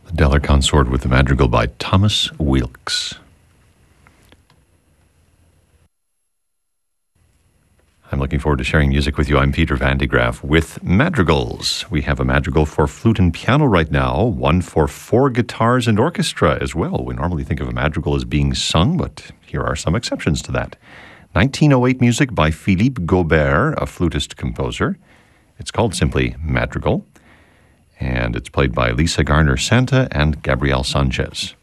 Deller Consort with the Madrigal by Thomas Weelkes. I'm looking forward to sharing music with you. I'm Peter Van de Graaff with Madrigals. We have a madrigal for flute and piano right now, one for 4 guitars and orchestra as well. We normally think of a madrigal as being sung, but here are some exceptions to that. 1908 music by Philippe Gaubert, a flutist composer. It's called simply Madrigal, and it's played by Lisa Garner Santa and Gabrielle Sanchez.